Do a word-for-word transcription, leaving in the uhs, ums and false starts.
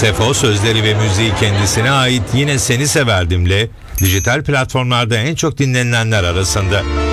Sefo sözleri ve müziği kendisine ait Yine Seni Severdim'le dijital platformlarda en çok dinlenilenler arasında.